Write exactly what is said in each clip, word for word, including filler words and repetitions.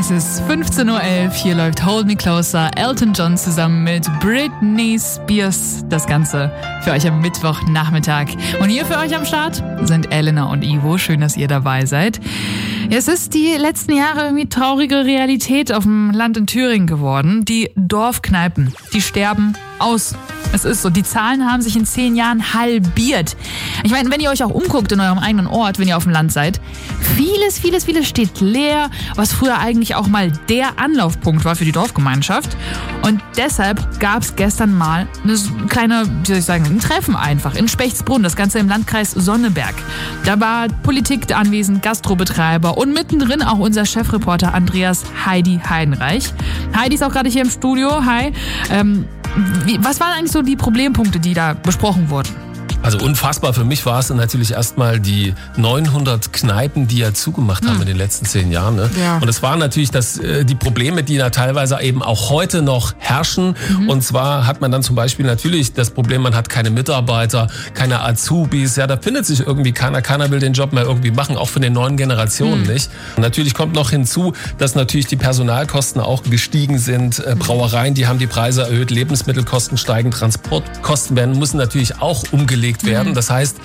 Es ist fünfzehn Uhr elf, hier läuft Hold Me Closer, Elton John zusammen mit Britney Spears. Das Ganze für euch am Mittwochnachmittag. Und hier für euch am Start sind Elena und Ivo. Schön, dass ihr dabei seid. Es ist die letzten Jahre irgendwie traurige Realität auf dem Land in Thüringen geworden. Die Dorfkneipen, die sterben aus. Es ist so, die Zahlen haben sich in zehn Jahren halbiert. Ich meine, wenn ihr euch auch umguckt in eurem eigenen Ort, wenn ihr auf dem Land seid, vieles, vieles, vieles steht leer, was früher eigentlich auch mal der Anlaufpunkt war für die Dorfgemeinschaft. Und deshalb gab es gestern mal eine kleine, wie soll ich sagen, ein Treffen einfach in Spechtsbrunn, das Ganze im Landkreis Sonneberg. Da war Politik anwesend, Gastrobetreiber und mittendrin auch unser Chefreporter Andreas Heidi Heidenreich. Heidi ist auch gerade hier im Studio. Hi. Ähm, Wie, was waren eigentlich so die Problempunkte, die da besprochen wurden? Also unfassbar für mich war es natürlich erstmal die neunhundert Kneipen, die ja zugemacht hm. haben in den letzten zehn Jahren. Ne? Ja. Und es waren natürlich das, die Probleme, die da teilweise eben auch heute noch herrschen. Mhm. Und zwar hat man dann zum Beispiel natürlich das Problem, man hat keine Mitarbeiter, keine Azubis. Ja, da findet sich irgendwie keiner. Keiner will den Job mehr irgendwie machen, auch von den neuen Generationen mhm. nicht. Und natürlich kommt noch hinzu, dass natürlich die Personalkosten auch gestiegen sind. Mhm. Brauereien, die haben die Preise erhöht, Lebensmittelkosten steigen, Transportkosten werden, müssen natürlich auch umgelegt werden. Das heißt,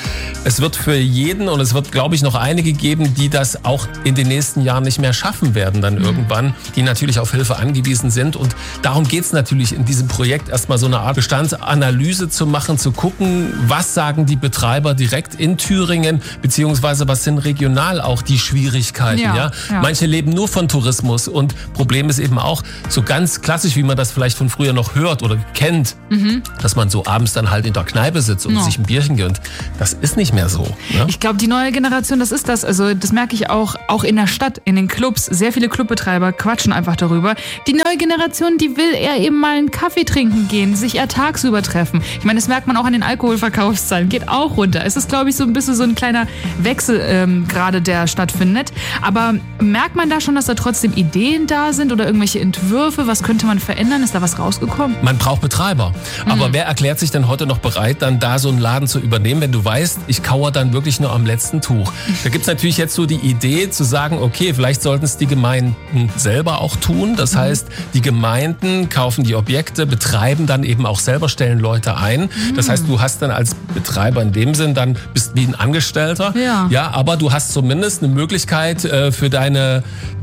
es wird für jeden und es wird, glaube ich, noch einige geben, die das auch in den nächsten Jahren nicht mehr schaffen werden dann mhm. irgendwann, die natürlich auf Hilfe angewiesen sind. Und darum geht es natürlich in diesem Projekt, erstmal so eine Art Bestandsanalyse zu machen, zu gucken, was sagen die Betreiber direkt in Thüringen, beziehungsweise was sind regional auch die Schwierigkeiten. Ja, ja? Ja. Manche leben nur von Tourismus und Problem ist eben auch, so ganz klassisch, wie man das vielleicht von früher noch hört oder kennt, mhm. dass man so abends dann halt in der Kneipe sitzt und no. sich ein Bierchen gönnt. Das ist nicht mehr so. Ne? Ich glaube, die neue Generation, das ist das. Also das merke ich auch, auch in der Stadt, in den Clubs. Sehr viele Clubbetreiber quatschen einfach darüber. Die neue Generation, die will eher eben mal einen Kaffee trinken gehen, sich eher tagsüber treffen. Ich meine, das merkt man auch an den Alkoholverkaufszahlen. Geht auch runter. Es ist, glaube ich, so ein bisschen so ein kleiner Wechsel ähm, gerade, der stattfindet. Aber merkt man da schon, dass da trotzdem Ideen da sind oder irgendwelche Entwürfe? Was könnte man verändern? Ist da was rausgekommen? Man braucht Betreiber. Aber mhm. wer erklärt sich denn heute noch bereit, dann da so einen Laden zu übernehmen, wenn du weißt, ich kauere dann wirklich nur am letzten Tuch. Da gibt es natürlich jetzt so die Idee zu sagen, okay, vielleicht sollten es die Gemeinden selber auch tun. Das mhm. heißt, die Gemeinden kaufen die Objekte, betreiben dann eben auch selber, stellen Leute ein. Mhm. Das heißt, du hast dann als Betreiber in dem Sinn dann, bist wie ein Angestellter. Ja. Ja, aber du hast zumindest eine Möglichkeit äh, für deine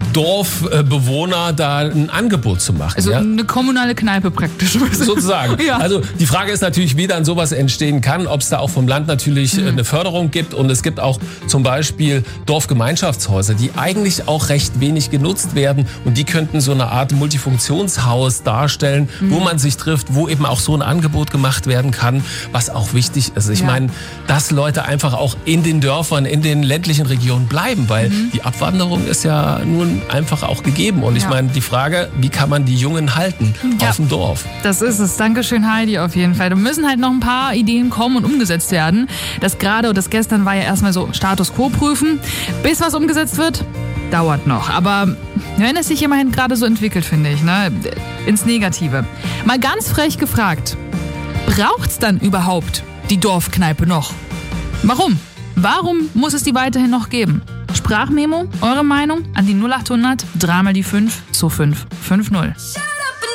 Dorfbewohner da ein Angebot zu machen. Also ja? eine kommunale Kneipe praktisch. Sozusagen. Ja. Also die Frage ist natürlich, wie dann sowas entstehen kann, ob es da auch vom Land natürlich mhm. eine Förderung gibt. Und es gibt auch zum Beispiel Dorfgemeinschaftshäuser, die eigentlich auch recht wenig genutzt werden. Und die könnten so eine Art Multifunktionshaus darstellen, mhm. wo man sich trifft, wo eben auch so ein Angebot gemacht werden kann, was auch wichtig ist. Ich ja. meine, dass Leute einfach auch in den Dörfern, in den ländlichen Regionen bleiben, weil mhm. die Abwanderung ist ja nun einfach auch gegeben. Und ich ja. meine, die Frage, wie kann man die Jungen halten ja. auf dem Dorf? Das ist es. Dankeschön, Heidi, auf jeden Fall. Da müssen halt noch ein paar Ideen kommen und umgesetzt werden. Das gerade und das gestern war ja erstmal so Status Quo prüfen. Bis was umgesetzt wird, dauert noch. Aber wenn es sich immerhin gerade so entwickelt, finde ich, ne, ins Negative. Mal ganz frech gefragt, braucht's dann überhaupt die Dorfkneipe noch? Warum? Warum muss es die weiterhin noch geben? Sprachmemo, eure Meinung an die null acht hundert drei mal die fünf zwei fünf fünf null.